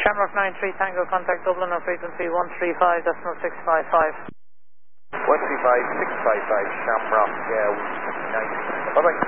Shamrock 93 Tango, contact Dublin on frequency 135.655. 135.655, Shamrock 93. Bye-bye.